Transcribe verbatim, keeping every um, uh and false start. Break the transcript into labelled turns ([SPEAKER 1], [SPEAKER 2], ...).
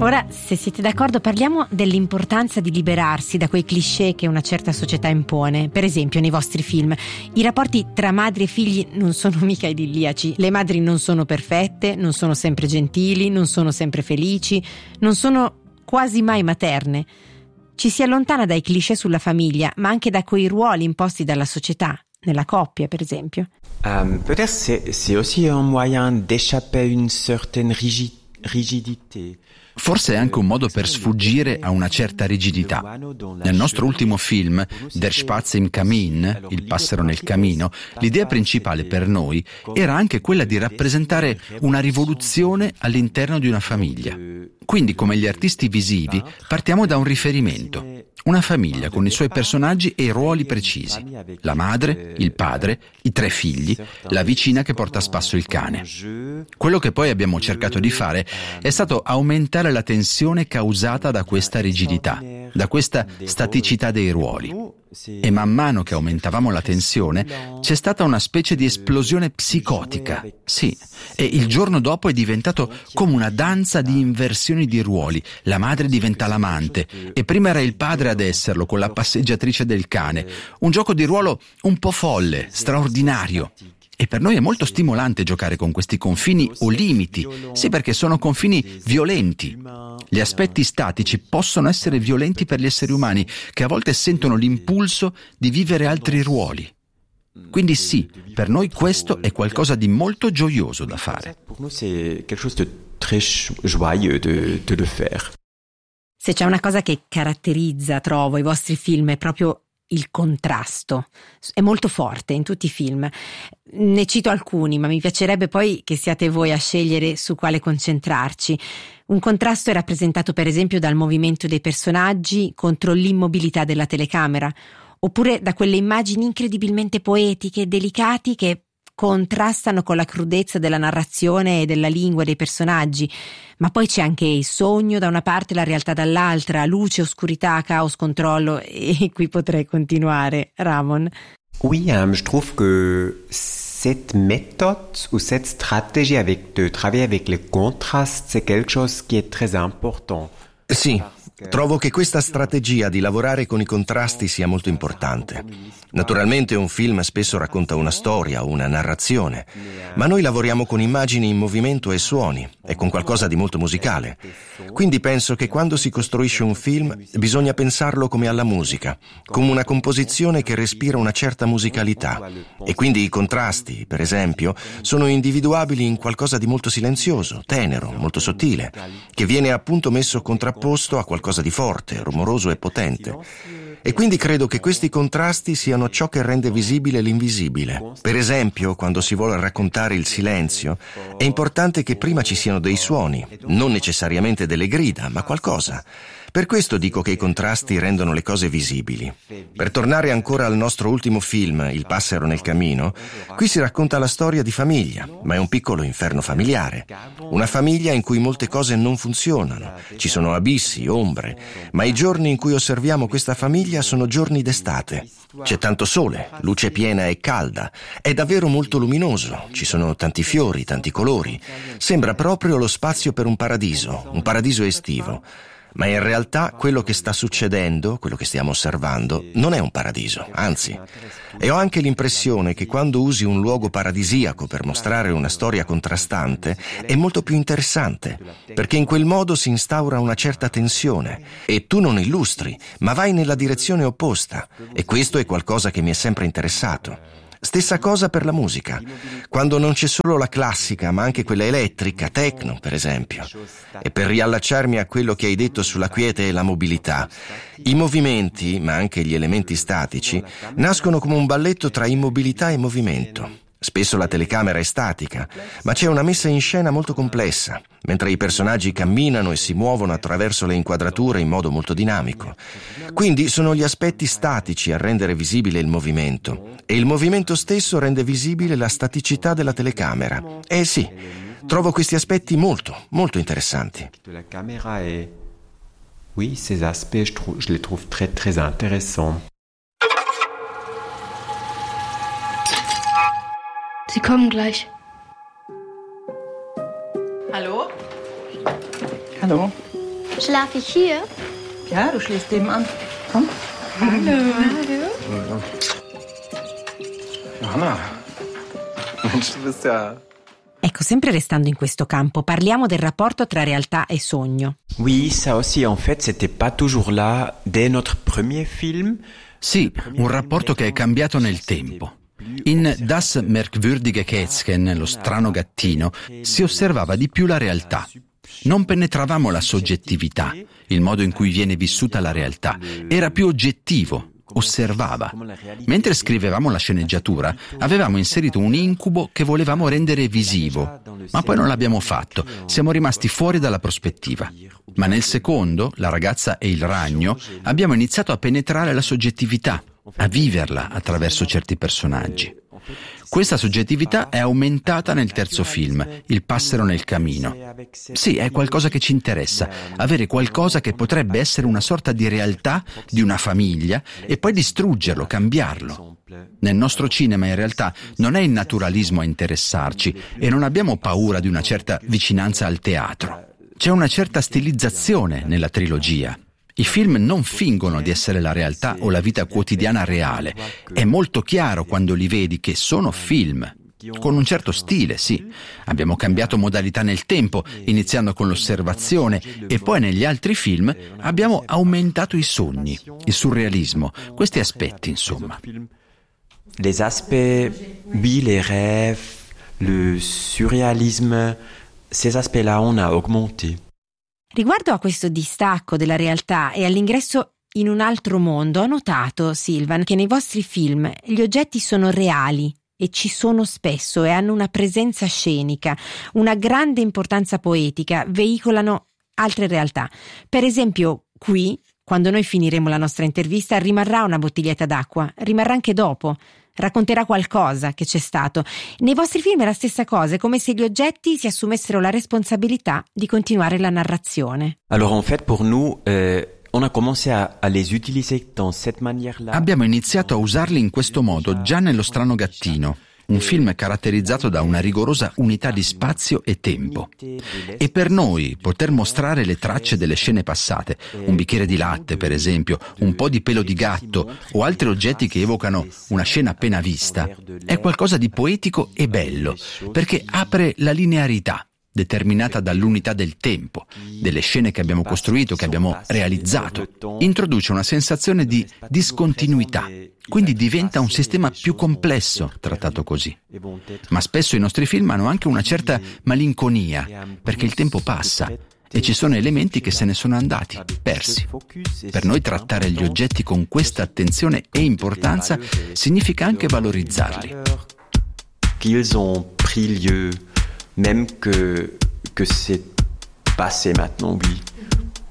[SPEAKER 1] Ora, se siete d'accordo, parliamo dell'importanza di liberarsi da quei cliché che una certa società impone. Per esempio, nei vostri film, i rapporti tra madri e figli non sono mica idilliaci. Le madri non sono perfette, non sono sempre gentili, non sono sempre felici, non sono quasi mai materne. Ci si allontana dai cliché sulla famiglia, ma anche da quei ruoli imposti dalla società, nella coppia, per esempio.
[SPEAKER 2] Um, peut-être c'est, c'est aussi un moyen d'échapper à une certaine rigi- rigidité.
[SPEAKER 3] Forse è anche un modo per sfuggire a una certa rigidità. Nel nostro ultimo film, Der Spatz im Kamin, Il passero nel camino, l'idea principale per noi era anche quella di rappresentare una rivoluzione all'interno di una famiglia. Quindi, come gli artisti visivi, partiamo da un riferimento. Una famiglia con i suoi personaggi e i ruoli precisi. La madre, il padre, i tre figli, la vicina che porta a spasso il cane. Quello che poi abbiamo cercato di fare è stato aumentare la tensione causata da questa rigidità, da questa staticità dei ruoli. E man mano che aumentavamo la tensione c'è stata una specie di esplosione psicotica, sì, e il giorno dopo è diventato come una danza di inversioni di ruoli. La madre diventa l'amante e prima era il padre ad esserlo con la passeggiatrice del cane, un gioco di ruolo un po' folle, straordinario. E per noi è molto stimolante giocare con questi confini o limiti, sì, perché sono confini violenti. Gli aspetti statici possono essere violenti per gli esseri umani, che a volte sentono l'impulso di vivere altri ruoli. Quindi sì, per noi questo è qualcosa di molto gioioso da fare.
[SPEAKER 2] Per noi è qualcosa di très joyeux de, de le faire.
[SPEAKER 1] Se c'è una cosa che caratterizza, trovo, i vostri film è proprio il contrasto. È molto forte in tutti i film. Ne cito alcuni, ma mi piacerebbe poi che siate voi a scegliere su quale concentrarci. Un contrasto è rappresentato per esempio dal movimento dei personaggi contro l'immobilità della telecamera, oppure da quelle immagini incredibilmente poetiche e delicati che contrastano con la crudezza della narrazione e della lingua dei personaggi. Ma poi c'è anche il sogno da una parte e la realtà dall'altra, luce, oscurità, caos, controllo, e qui potrei continuare. Ramon?
[SPEAKER 2] Oui, um, je trouve que cette méthode ou cette stratégie avec de travailler avec les contrastes, c'est quelque chose qui est très important.
[SPEAKER 4] Sì, trovo che questa strategia di lavorare con i contrasti sia molto importante. Naturalmente un film spesso racconta una storia o una narrazione, ma noi lavoriamo con immagini in movimento e suoni, e con qualcosa di molto musicale. Quindi penso che quando si costruisce un film bisogna pensarlo come alla musica, come una composizione che respira una certa musicalità. E quindi i contrasti, per esempio, sono individuabili in qualcosa di molto silenzioso, tenero, molto sottile, che viene appunto messo contrapposto a qualcosa di forte, rumoroso e potente. E quindi credo che questi contrasti siano ciò che rende visibile l'invisibile. Per esempio, quando si vuole raccontare il silenzio, è importante che prima ci siano dei suoni, non necessariamente delle grida, ma qualcosa. Per questo dico che i contrasti rendono le cose visibili. Per tornare ancora al nostro ultimo film, Il passero nel camino, qui si racconta la storia di famiglia, ma è un piccolo inferno familiare. Una famiglia in cui molte cose non funzionano, ci sono abissi, ombre, ma i giorni in cui osserviamo questa famiglia sono giorni d'estate. C'è tanto sole, luce piena e calda, è davvero molto luminoso, ci sono tanti fiori, tanti colori. Sembra proprio lo spazio per un paradiso, un paradiso estivo. Ma in realtà quello che sta succedendo, quello che stiamo osservando, non è un paradiso, anzi. E ho anche l'impressione che quando usi un luogo paradisiaco per mostrare una storia contrastante è molto più interessante, perché in quel modo si instaura una certa tensione e tu non illustri, ma vai nella direzione opposta, e questo è qualcosa che mi è sempre interessato. Stessa cosa per la musica, quando non c'è solo la classica ma anche quella elettrica, techno per esempio. E per riallacciarmi a quello che hai detto sulla quiete e la mobilità, i movimenti, ma anche gli elementi statici, nascono come un balletto tra immobilità e movimento. Spesso la telecamera è statica, ma c'è una messa in scena molto complessa, mentre i personaggi camminano e si muovono attraverso le inquadrature in modo molto dinamico. Quindi sono gli aspetti statici a rendere visibile il movimento, e il movimento stesso rende visibile la staticità della telecamera. Eh sì, trovo questi aspetti molto, molto interessanti.
[SPEAKER 2] La camera è... Oui, ces aspects, je, trouve, je les trouve très, très intéressants.
[SPEAKER 5] Sie kommen gleich.
[SPEAKER 6] Hallo?
[SPEAKER 7] Hallo?
[SPEAKER 5] Schlaf ich hier?
[SPEAKER 6] Ja, du schläfst nebenan. Komm. Hallo. Hallo.
[SPEAKER 7] Johanna, Mensch, du bist ja...
[SPEAKER 1] Ecco, sempre restando in questo campo, parliamo del rapporto tra realtà e sogno.
[SPEAKER 2] Oui, ça aussi, en fait, c'était pas toujours là dès notre premier film.
[SPEAKER 3] Sì, un rapporto che è cambiato nel tempo. In Das merkwürdige Kätzchen, lo strano gattino, si osservava di più la realtà. Non penetravamo la soggettività, il modo in cui viene vissuta la realtà. Era più oggettivo. Osservava. Mentre scrivevamo la sceneggiatura, avevamo inserito un incubo che volevamo rendere visivo, ma poi non l'abbiamo fatto, siamo rimasti fuori dalla prospettiva. Ma nel secondo, La ragazza e il ragno, abbiamo iniziato a penetrare la soggettività, a viverla attraverso certi personaggi. Questa soggettività è aumentata nel terzo film, Il passero nel camino. Sì, è qualcosa che ci interessa, avere qualcosa che potrebbe essere una sorta di realtà di una famiglia e poi distruggerlo, cambiarlo. Nel nostro cinema in realtà non è il naturalismo a interessarci e non abbiamo paura di una certa vicinanza al teatro. C'è una certa stilizzazione nella trilogia. I film non fingono di essere la realtà o la vita quotidiana reale. È molto chiaro quando li vedi che sono film, con un certo stile, sì. Abbiamo cambiato modalità nel tempo, iniziando con l'osservazione, e poi negli altri film abbiamo aumentato i sogni, il surrealismo, questi aspetti, insomma.
[SPEAKER 2] Les aspects, oui, les rêves, le surréalisme, ces aspects-là, on a augmenté.
[SPEAKER 1] Riguardo a questo distacco della realtà e all'ingresso in un altro mondo, ho notato, Silvan, che nei vostri film gli oggetti sono reali e ci sono spesso e hanno una presenza scenica, una grande importanza poetica, veicolano altre realtà. Per esempio, qui, quando noi finiremo la nostra intervista, rimarrà una bottiglietta d'acqua, rimarrà anche dopo. Racconterà qualcosa che c'è stato. Nei vostri film è la stessa cosa, è come se gli oggetti si assumessero la responsabilità di continuare la narrazione.
[SPEAKER 2] Alors en fait pour nous euh, on a commencé à, à les utiliser dans cette manière-là.
[SPEAKER 3] Abbiamo iniziato a usarli in questo modo già nello strano gattino, un film caratterizzato da una rigorosa unità di spazio e tempo. E per noi poter mostrare le tracce delle scene passate, un bicchiere di latte per esempio, un po' di pelo di gatto o altri oggetti che evocano una scena appena vista, è qualcosa di poetico e bello, perché apre la linearità determinata dall'unità del tempo, delle scene che abbiamo costruito, che abbiamo realizzato. Introduce una sensazione di discontinuità, quindi diventa un sistema più complesso trattato così. Ma spesso i nostri film hanno anche una certa malinconia, perché il tempo passa e ci sono elementi che se ne sono andati, persi. Per noi trattare gli oggetti con questa attenzione e importanza significa anche valorizzarli.
[SPEAKER 2] Qu'ils ont pris lieu, même que, que c'est passé maintenant, oui.